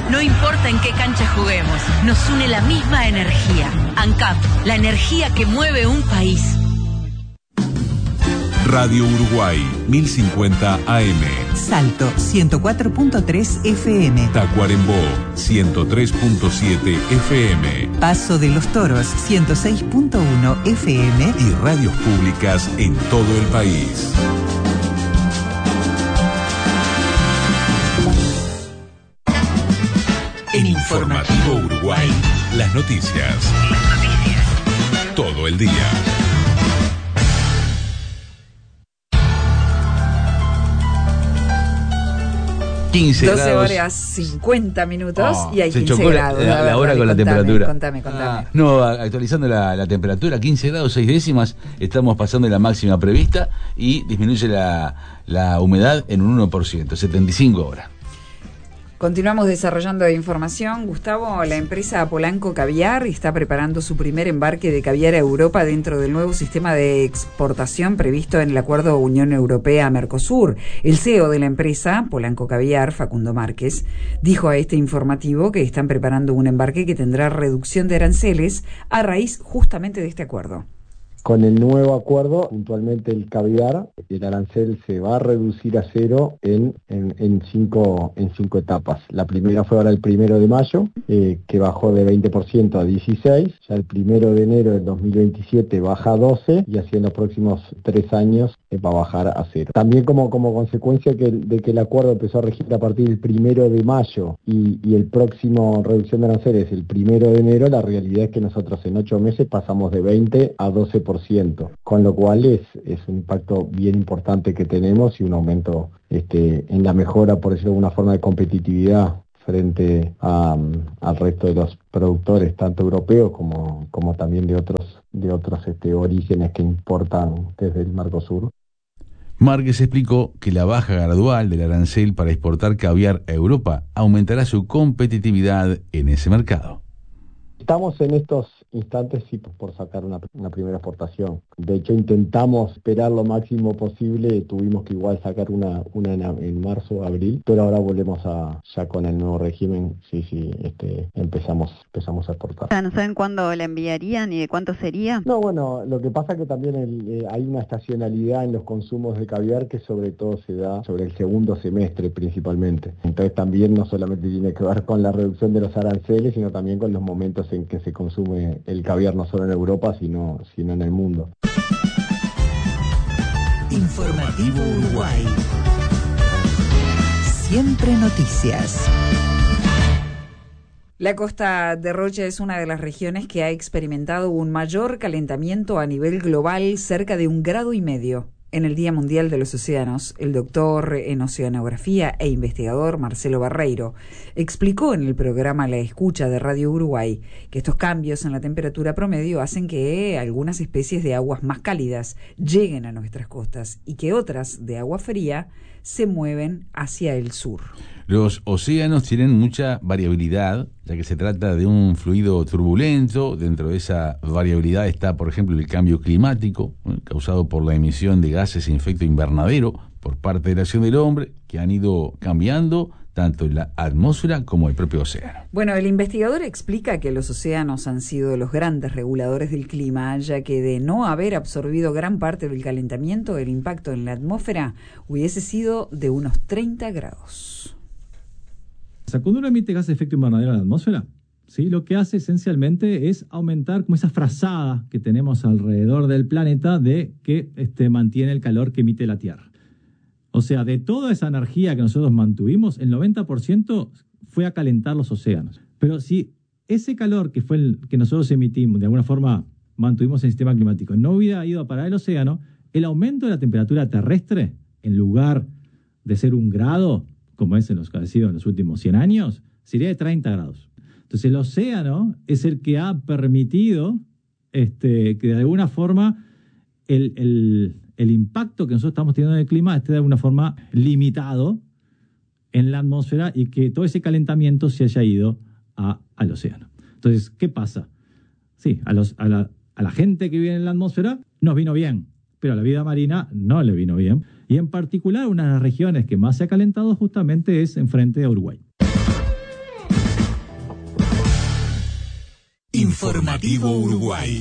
No importa en qué cancha juguemos, nos une la misma energía. ANCAP, la energía que mueve un país. Radio Uruguay, 1050 AM. Salto, 104.3 FM. Tacuarembó, 103.7 FM. Paso de los Toros, 106.1 FM. Y radios públicas en todo el país. En Informativo Uruguay, las noticias. Todo el día. 15 12 grados. horas 50 minutos y hay se 15 chocó grados. la hora con la Contame, temperatura. Contame. No, actualizando la temperatura, 15 grados 6 décimas, estamos pasando la máxima prevista y disminuye la humedad en un 1%, 75 horas. Continuamos desarrollando información. Gustavo, la empresa Polanco Caviar está preparando su primer embarque de caviar a Europa dentro del nuevo sistema de exportación previsto en el acuerdo Unión Europea-Mercosur. El CEO de la empresa, Polanco Caviar, Facundo Márquez, dijo a este informativo que están preparando un embarque que tendrá reducción de aranceles a raíz justamente de este acuerdo. Con el nuevo acuerdo, puntualmente el caviar, el arancel se va a reducir a cero en cinco etapas. La primera fue ahora el 1 de mayo, que bajó de 20% a 16%. Ya el 1 de enero del 2027 baja a 12%, y así en los próximos 3 años va a bajar a cero. También como consecuencia de que el acuerdo empezó a regir a partir del 1 de mayo y el próximo reducción de aranceles el 1 de enero, la realidad es que nosotros en 8 meses pasamos de 20 a 12%. Con lo cual es un impacto bien importante que tenemos y un aumento en la mejora, por decirlo de alguna forma, de competitividad frente al resto de los productores, tanto europeos como también de otros orígenes que importan desde el Mercosur. Márquez explicó que la baja gradual del arancel para exportar caviar a Europa aumentará su competitividad en ese mercado. Estamos en estos instantes por sacar una primera exportación. De hecho, intentamos esperar lo máximo posible. Tuvimos que igual sacar una en marzo, abril, pero ahora volvemos ya con el nuevo régimen. Empezamos a exportar. ¿No saben cuándo la enviarían y de cuánto sería? No, bueno, lo que pasa es que también hay una estacionalidad en los consumos de caviar que sobre todo se da sobre el segundo semestre principalmente. Entonces también no solamente tiene que ver con la reducción de los aranceles, sino también con los momentos en que se consume el caviar no solo en Europa, sino en el mundo. Informativo Uruguay. Siempre noticias. La costa de Rocha es una de las regiones que ha experimentado un mayor calentamiento a nivel global, cerca de 1,5 grados. En el Día Mundial de los Océanos, el doctor en oceanografía e investigador Marcelo Barreiro explicó en el programa La Escucha de Radio Uruguay que estos cambios en la temperatura promedio hacen que algunas especies de aguas más cálidas lleguen a nuestras costas y que otras de agua fría se mueven hacia el sur. Los océanos tienen mucha variabilidad, ya que se trata de un fluido turbulento. Dentro de esa variabilidad está, por ejemplo, el cambio climático, causado por la emisión de gases sin efecto invernadero por parte de la acción del hombre, que han ido cambiando tanto en la atmósfera como el propio océano. Bueno, el investigador explica que los océanos han sido los grandes reguladores del clima, ya que de no haber absorbido gran parte del calentamiento, el impacto en la atmósfera hubiese sido de unos 30 grados. Cuando uno emite gases de efecto invernadero a la atmósfera, ¿sí?, lo que hace esencialmente es aumentar como esa frazada que tenemos alrededor del planeta de que mantiene el calor que emite la Tierra. O sea, de toda esa energía que nosotros mantuvimos, el 90% fue a calentar los océanos. Pero si ese calor que fue el que nosotros emitimos, de alguna forma mantuvimos el sistema climático, no hubiera ido a parar el océano, el aumento de la temperatura terrestre, en lugar de ser 1 grado, como es en los que ha sido en los últimos 100 años, sería de 30 grados. Entonces el océano es el que ha permitido que de alguna forma el impacto que nosotros estamos teniendo en el clima esté de alguna forma limitado en la atmósfera y que todo ese calentamiento se haya ido al océano. Entonces, ¿qué pasa? Sí, a la gente que vive en la atmósfera nos vino bien, pero a la vida marina no le vino bien. Y en particular, una de las regiones que más se ha calentado justamente es enfrente a Uruguay. Informativo Uruguay.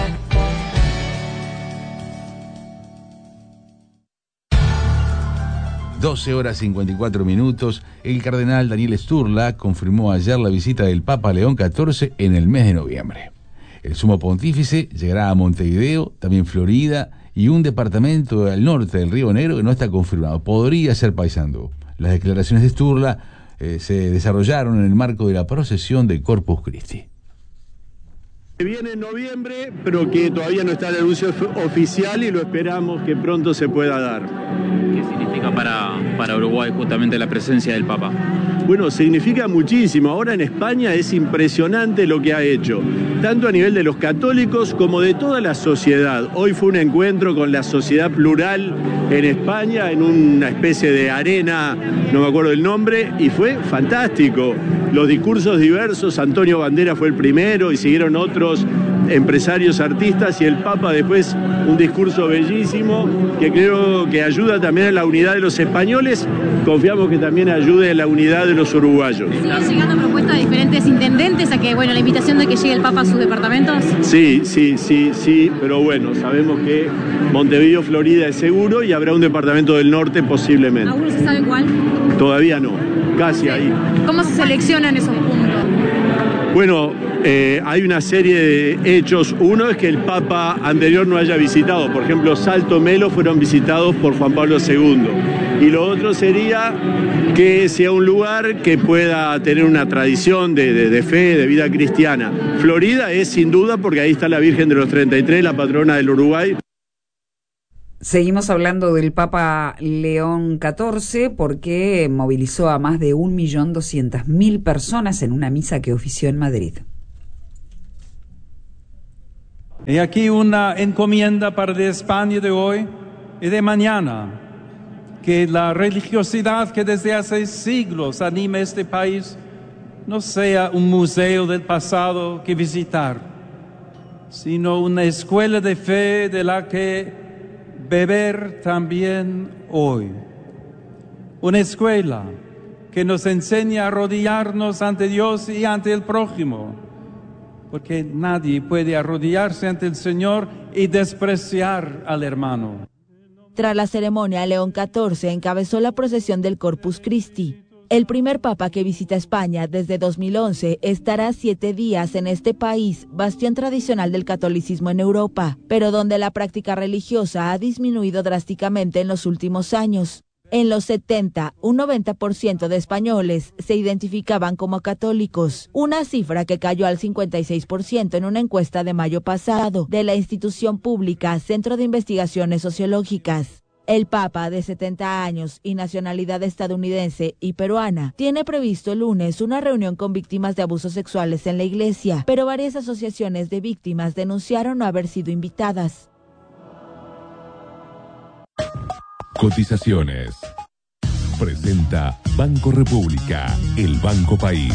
(12:54). El cardenal Daniel Sturla confirmó ayer la visita del Papa León XIV en el mes de noviembre. El sumo pontífice llegará a Montevideo, también Florida y un departamento al norte del Río Negro que no está confirmado. Podría ser Paysandú. Las declaraciones de Sturla se desarrollaron en el marco de la procesión de Corpus Christi. Viene en noviembre, pero que todavía no está el anuncio oficial y lo esperamos que pronto se pueda dar. ¿Qué significa para Uruguay justamente la presencia del Papa? Bueno, significa muchísimo. Ahora en España es impresionante lo que ha hecho, tanto a nivel de los católicos como de toda la sociedad. Hoy fue un encuentro con la sociedad plural en España, en una especie de arena, no me acuerdo el nombre, y fue fantástico. Los discursos diversos, Antonio Banderas fue el primero y siguieron otros empresarios, artistas, y el Papa después un discurso bellísimo que creo que ayuda también a la unidad de los españoles. Confiamos que también ayude a la unidad de los uruguayos. ¿Siguen llegando propuestas de diferentes intendentes a que, bueno, la invitación de que llegue el Papa a sus departamentos? Sí, pero bueno, sabemos que Montevideo, Florida es seguro y habrá un departamento del norte posiblemente. ¿Aún no se sabe cuál? Todavía no, casi ahí. ¿Cómo se seleccionan esos puntos? Bueno, hay una serie de hechos. Uno es que el Papa anterior no haya visitado. Por ejemplo, Salto Melo fueron visitados por Juan Pablo II. Y lo otro sería que sea un lugar que pueda tener una tradición de fe, de vida cristiana. Florida es sin duda porque ahí está la Virgen de los 33, la patrona del Uruguay. Seguimos hablando del Papa León XIV porque movilizó a más de 1.200.000 personas en una misa que ofició en Madrid. Y aquí una encomienda para de España de hoy y de mañana, que la religiosidad que desde hace siglos anima este país no sea un museo del pasado que visitar, sino una escuela de fe de la que beber también hoy. Una escuela que nos enseña a arrodillarnos ante Dios y ante el prójimo, porque nadie puede arrodillarse ante el Señor y despreciar al hermano. Tras la ceremonia, León XIV encabezó la procesión del Corpus Christi. El primer papa que visita España desde 2011 estará 7 días en este país, bastión tradicional del catolicismo en Europa, pero donde la práctica religiosa ha disminuido drásticamente en los últimos años. En los 70, un 90% de españoles se identificaban como católicos, una cifra que cayó al 56% en una encuesta de mayo pasado de la institución pública Centro de Investigaciones Sociológicas. El Papa, de 70 años y nacionalidad estadounidense y peruana, tiene previsto el lunes una reunión con víctimas de abusos sexuales en la iglesia, pero varias asociaciones de víctimas denunciaron no haber sido invitadas. Cotizaciones. Presenta Banco República, el Banco País.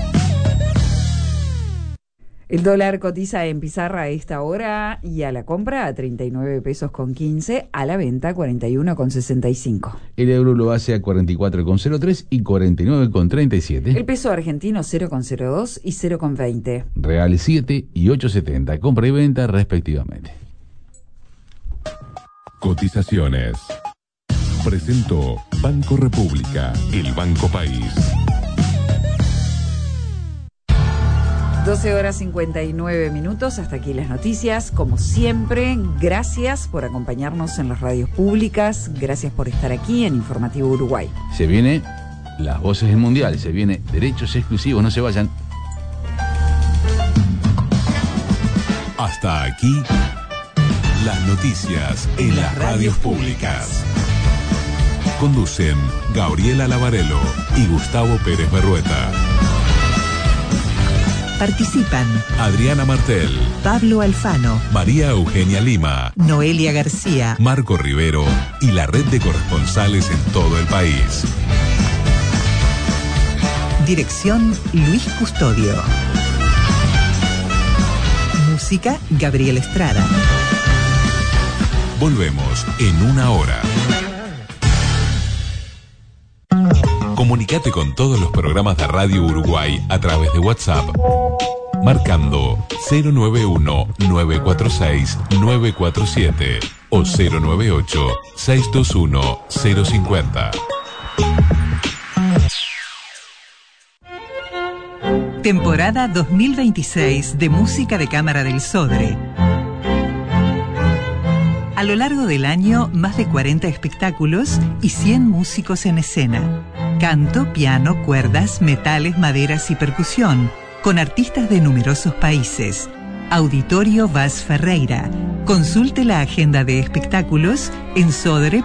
El dólar cotiza en pizarra a esta hora y a la compra a 39 pesos con 15, a la venta 41,65. El euro lo hace a 44,03 y 49,37. El peso argentino 0,02 y 0,20. Real 7 y 8,70. Compra y venta respectivamente. Cotizaciones. Presentó Banco República, el Banco País. 12:59. Hasta aquí las noticias. Como siempre, gracias por acompañarnos en las radios públicas. Gracias por estar aquí en Informativo Uruguay. Se viene las voces del Mundial. Se viene derechos exclusivos. No se vayan. Hasta aquí las noticias en las radios públicas. Conducen Gabriela Lavarello y Gustavo Pérez Berrueta. Participan Adriana Martel, Pablo Alfano, María Eugenia Lima, Noelia García, Marco Rivero y la red de corresponsales en todo el país. Dirección Luis Custodio. Música Gabriel Estrada. Volvemos en una hora. Comunicate con todos los programas de Radio Uruguay a través de WhatsApp marcando 091-946-947 o 098-621-050. Temporada 2026 de Música de Cámara del Sodre. A lo largo del año, más de 40 espectáculos y 100 músicos en escena. Canto, piano, cuerdas, metales, maderas y percusión, con artistas de numerosos países. Auditorio Vaz Ferreira. Consulte la agenda de espectáculos en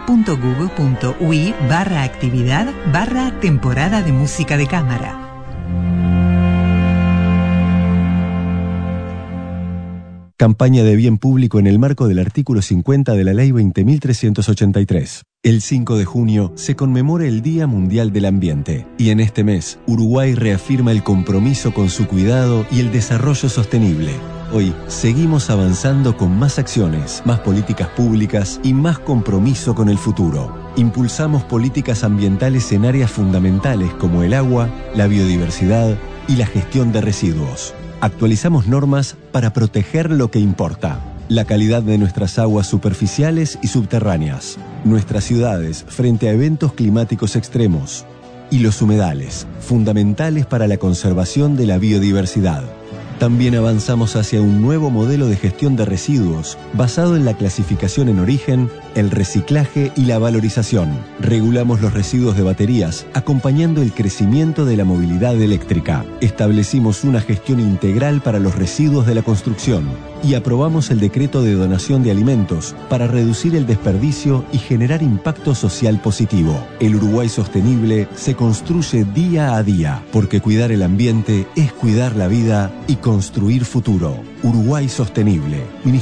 sodre.gov.ui/actividad/temporada de música de cámara. Campaña de bien público en el marco del artículo 50 de la Ley 20.383. El 5 de junio se conmemora el Día Mundial del Ambiente y en este mes Uruguay reafirma el compromiso con su cuidado y el desarrollo sostenible. Hoy seguimos avanzando con más acciones, más políticas públicas y más compromiso con el futuro. Impulsamos políticas ambientales en áreas fundamentales como el agua, la biodiversidad y la gestión de residuos. Actualizamos normas para proteger lo que importa: la calidad de nuestras aguas superficiales y subterráneas, nuestras ciudades frente a eventos climáticos extremos y los humedales, fundamentales para la conservación de la biodiversidad. También avanzamos hacia un nuevo modelo de gestión de residuos basado en la clasificación en origen, el reciclaje y la valorización. Regulamos los residuos de baterías, acompañando el crecimiento de la movilidad eléctrica. Establecimos una gestión integral para los residuos de la construcción y aprobamos el decreto de donación de alimentos para reducir el desperdicio y generar impacto social positivo. El Uruguay sostenible se construye día a día, porque cuidar el ambiente es cuidar la vida y construir futuro. Uruguay sostenible.